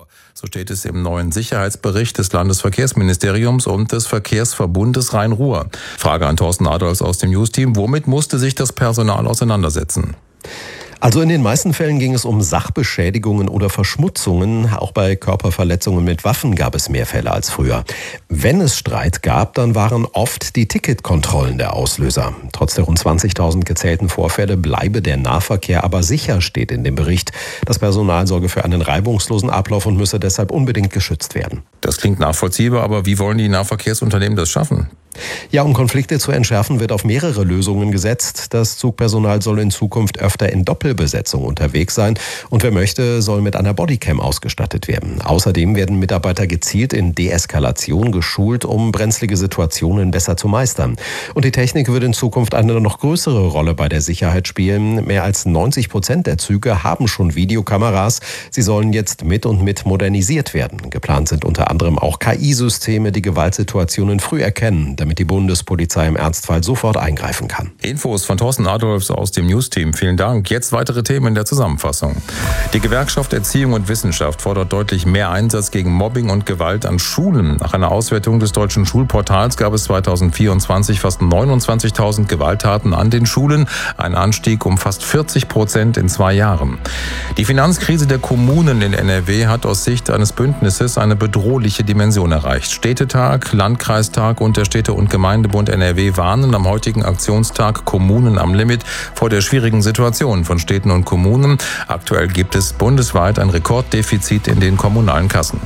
Ruhr. So steht es im neuen Sicherheitsbericht des Landesverkehrsministeriums und des Verkehrsverbundes Rhein-Ruhr. Frage an Thorsten Adolfs aus dem News-Team. Womit musste sich das Personal auseinandersetzen? Also in den meisten Fällen ging es um Sachbeschädigungen oder Verschmutzungen. Auch bei Körperverletzungen mit Waffen gab es mehr Fälle als früher. Wenn es Streit gab, dann waren oft die Ticketkontrollen der Auslöser. Trotz der rund 20.000 gezählten Vorfälle bleibe der Nahverkehr aber sicher, steht in dem Bericht. Das Personal sorge für einen reibungslosen Ablauf und müsse deshalb unbedingt geschützt werden. Das klingt nachvollziehbar, aber wie wollen die Nahverkehrsunternehmen das schaffen? Ja, um Konflikte zu entschärfen, wird auf mehrere Lösungen gesetzt. Das Zugpersonal soll in Zukunft öfter in Doppelbesetzung unterwegs sein und wer möchte, soll mit einer Bodycam ausgestattet werden. Außerdem werden Mitarbeiter gezielt in Deeskalation geschult, um brenzlige Situationen besser zu meistern. Und die Technik wird in Zukunft eine noch größere Rolle bei der Sicherheit spielen. Mehr als 90% der Züge haben schon Videokameras. Sie sollen jetzt mit und mit modernisiert werden. Geplant sind unter anderem auch KI-Systeme, die Gewaltsituationen früh erkennen, damit die Bundespolizei im Ernstfall sofort eingreifen kann. Infos von Thorsten Adolfs aus dem News-Team. Vielen Dank. Jetzt weitere Themen in der Zusammenfassung. Die Gewerkschaft Erziehung und Wissenschaft fordert deutlich mehr Einsatz gegen Mobbing und Gewalt an Schulen. Nach einer Auswertung des deutschen Schulportals gab es 2024 fast 29.000 Gewalttaten an den Schulen. Ein Anstieg um fast 40% in 2 Jahren. Die Finanzkrise der Kommunen in NRW hat aus Sicht eines Bündnisses eine bedrohliche Dimension erreicht. Städtetag, Landkreistag und der Städte- und Gemeindebund NRW warnen am heutigen Aktionstag Kommunen am Limit vor der schwierigen Situation von Städten und Kommunen. Aktuell gibt es bundesweit ein Rekorddefizit in den kommunalen Kassen.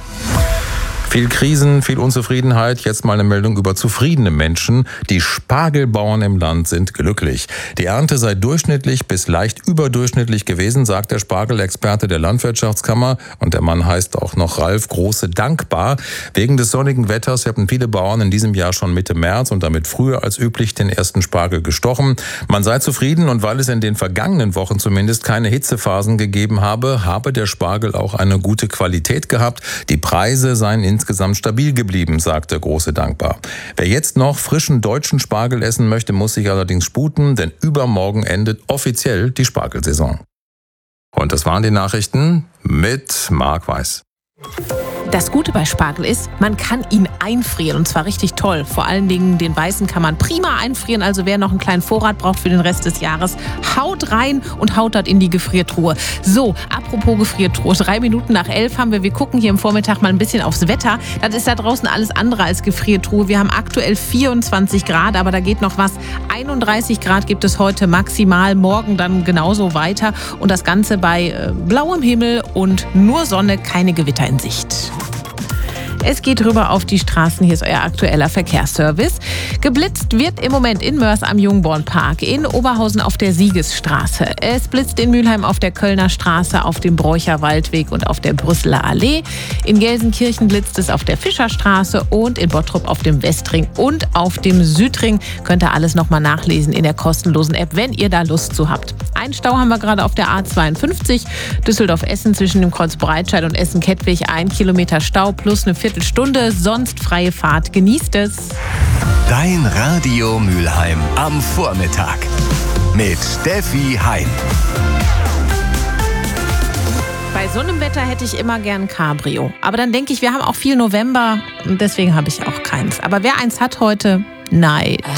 Viel Krisen, viel Unzufriedenheit. Jetzt mal eine Meldung über zufriedene Menschen. Die Spargelbauern im Land sind glücklich. Die Ernte sei durchschnittlich bis leicht überdurchschnittlich gewesen, sagt der Spargelexperte der Landwirtschaftskammer. Und der Mann heißt auch noch Ralf Große Dankbar. Wegen des sonnigen Wetters hätten viele Bauern in diesem Jahr schon Mitte März und damit früher als üblich den ersten Spargel gestochen. Man sei zufrieden und weil es in den vergangenen Wochen zumindest keine Hitzephasen gegeben habe, habe der Spargel auch eine gute Qualität gehabt. Die Preise seien insgesamt stabil geblieben, sagte Große Dankbar. Wer jetzt noch frischen deutschen Spargel essen möchte, muss sich allerdings sputen, denn übermorgen endet offiziell die Spargelsaison. Und das waren die Nachrichten mit Marc Weiß. Das Gute bei Spargel ist, man kann ihn einfrieren und zwar richtig toll. Vor allen Dingen den weißen kann man prima einfrieren. Also wer noch einen kleinen Vorrat braucht für den Rest des Jahres, haut rein und haut das in die Gefriertruhe. So, apropos Gefriertruhe, 11:03 haben wir. Wir gucken hier im Vormittag mal ein bisschen aufs Wetter. Das ist da draußen alles andere als Gefriertruhe. Wir haben aktuell 24 Grad, aber da geht noch was. 31 Grad gibt es heute maximal, morgen dann genauso weiter. Und das Ganze bei blauem Himmel und nur Sonne, keine Gewitter in Sicht. Es geht rüber auf die Straßen. Hier ist euer aktueller Verkehrsservice. Geblitzt wird im Moment in Mörs am Jungbornpark, in Oberhausen auf der Siegesstraße. Es blitzt in Mülheim auf der Kölner Straße, auf dem Broicher Waldweg und auf der Brüsseler Allee. In Gelsenkirchen blitzt es auf der Fischerstraße und in Bottrop auf dem Westring und auf dem Südring. Könnt ihr alles nochmal nachlesen in der kostenlosen App, wenn ihr da Lust zu habt. Einen Stau haben wir gerade auf der A52, Düsseldorf-Essen zwischen dem Kreuz Breitscheid und Essen-Kettwig. 1 Kilometer Stau plus eine Viertelstunde, sonst freie Fahrt. Genießt es. Dein Radio Mülheim am Vormittag mit Steffi Heim. Bei so einem Wetter hätte ich immer gern Cabrio. Aber dann denke ich, wir haben auch viel November und deswegen habe ich auch keins. Aber wer eins hat heute, Neid.